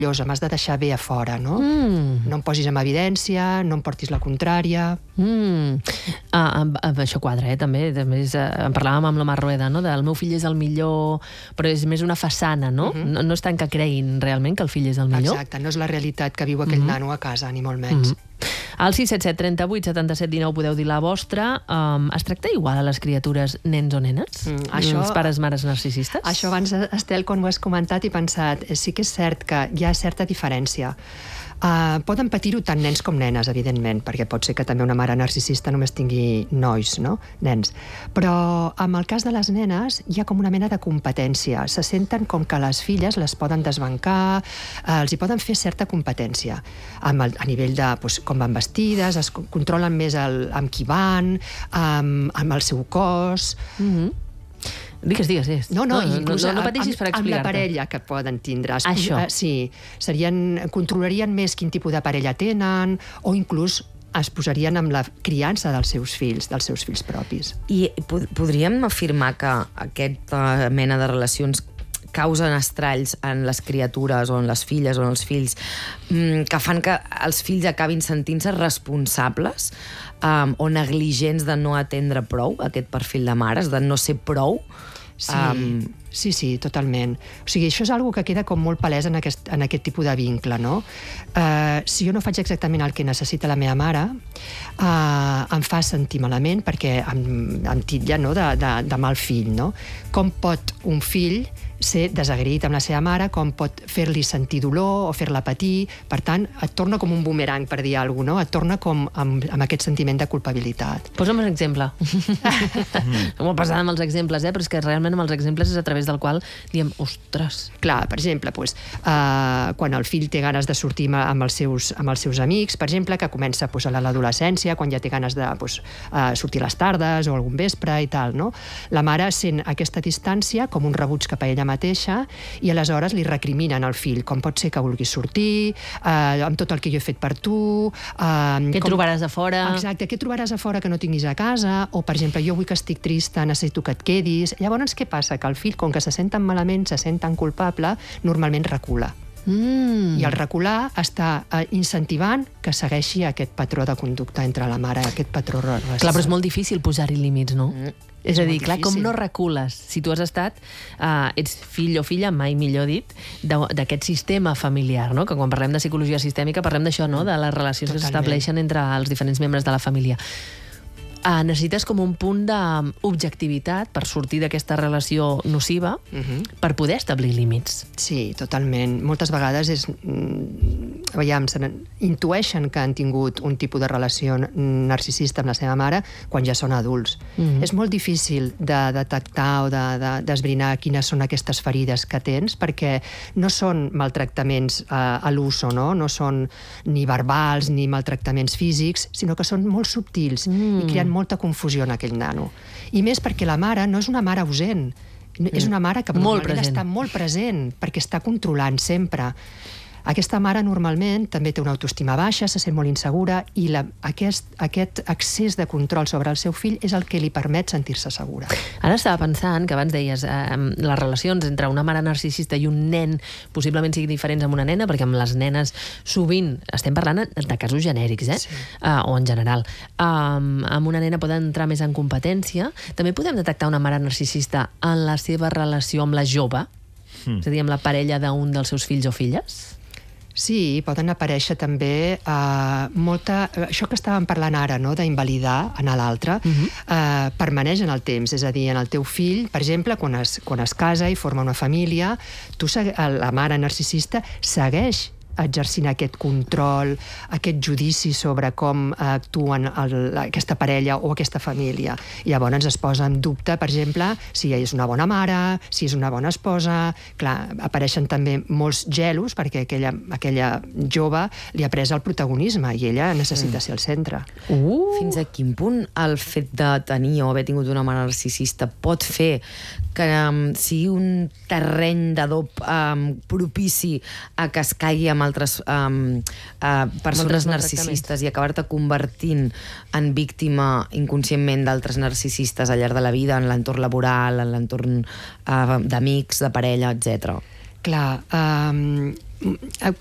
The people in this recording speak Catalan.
m'has de deixar bé a fora, no? No em posis en evidència, no em portis la contrària. Això quadra, també. En parlàvem amb l'Omar Rueda, no? Del meu fill és el millor, però és més una façana, no? No és tant que creguin realment que el fill és el millor. Exacte, no és la realitat que viu aquell nano a casa, ni molt menys. Al 677 38 77 19 podeu dir la vostra. Es tracta igual a les criatures nens o nenes? Els pares, mares narcisistes? Això abans, Estel, quan ho has comentat, he pensat, sí que és cert que hi ha certa diferència. Poden patir-ho tant nens com nenes, evidentment, perquè pot ser que també una mare narcisista només tingui nois, no? Nens. Però en el cas de les nenes hi ha com una mena de competència. Se senten com que les filles les poden desbancar, els hi poden fer certa competència. A nivell de com van vestides, es controlen més amb qui van, amb el seu cos. Digues. No, inclús no pateixis per explicar-te. Amb la parella que poden tindre. Això. Sí, controlarien més quin tipus de parella tenen, o inclús es posarien amb la criança dels seus fills propis. I podríem afirmar que aquesta mena de relacions causen estralls en les criatures o en les filles o en els fills que fan que els fills acabin sentint-se responsables o negligents de no atendre prou aquest perfil de mares, de no ser prou? Sí, totalment. O sigui, això és una que queda com molt palès en aquest tipus de vincle, no? Si jo no faig exactament el que necessita la meva mare, em fa sentir malament perquè em titlla, no?, de mal fill, no? Com pot un fill ser desagraït amb la seva mare, com pot fer-li sentir dolor o fer-la patir. Per tant, et torna com un bumerang, per dir alguna cosa, no? Et torna com amb aquest sentiment de culpabilitat. Posa'm un exemple. Molt passada amb els exemples, però és que realment amb els exemples és a través del qual diem, ostres. Clar, per exemple, quan el fill té ganes de sortir amb els seus amics, per exemple, que comença a l'adolescència, quan ja té ganes de sortir a les tardes o algun vespre i tal, no? La mare sent aquesta distància com un rebuig cap a ella mateixa i aleshores li recriminen al fill com pot ser que vulguis sortir amb tot el que jo he fet per tu, què trobaràs a fora. Exacte, què trobaràs a fora que no tinguis a casa, o per exemple, jo avui que estic trista necessito que et quedis. Llavors què passa? Que el fill, com que se sent tan malament, se sent tan culpable, normalment recula. I el recular està incentivant que segueixi aquest patró de conducta entre la mare, aquest patró relacional. Clar, però és molt difícil posar-hi límits, no? És a dir, clar, com no recules? Si tu has estat, ets fill o filla, mai millor dit, d'aquest sistema familiar, no? Que quan parlem de psicologia sistèmica parlem d'això, no? De les relacions que s'estableixen entre els diferents membres de la família. Necessites com un punt d'objectivitat per sortir d'aquesta relació nociva per poder establir límits. Sí, totalment. Moltes vegades intueixen que han tingut un tipus de relació narcisista amb la seva mare quan ja són adults. És molt difícil de detectar o d'esbrinar quines són aquestes ferides que tens, perquè no són maltractaments a l'uso, no són ni verbals ni maltractaments físics, sinó que són molt subtils i creen molta confusió en aquell nano. I més perquè la mare no és una mare ausent, és una mare que normalment està molt present, perquè està controlant sempre. Aquesta mare normalment també té una autoestima baixa, se sent molt insegura i aquest excés de control sobre el seu fill és el que li permet sentir-se segura. Ara estava pensant que abans deies les relacions entre una mare narcisista i un nen possiblement siguin diferents amb una nena, perquè amb les nenes sovint, estem parlant de casos genèrics, o en general, amb una nena poden entrar més en competència. També podem detectar una mare narcisista en la seva relació amb la jove, és a dir, amb la parella d'un dels seus fills o filles? Sí, poden aparèixer també això que estàvem parlant ara, d'invalidar en l'altre, permaneix en el temps. És a dir, en el teu fill, per exemple, quan es casa i forma una família, la mare narcisista segueix exercint aquest control, aquest judici sobre com actuen aquesta parella o aquesta família. I llavors es posa en dubte, per exemple, si és una bona mare, si és una bona esposa. Clar, apareixen també molts gelos perquè aquella jove li ha pres el protagonisme i ella necessita ser el centre. Fins a quin punt el fet de tenir o haver tingut una mare narcisista pot fer que sigui un terreny d'adob propici a que es caigui amb altres persones narcisistes i acabar-te convertint en víctima inconscientment d'altres narcisistes al llarg de la vida, en l'entorn laboral, en l'entorn d'amics, de parella, etc. Clar,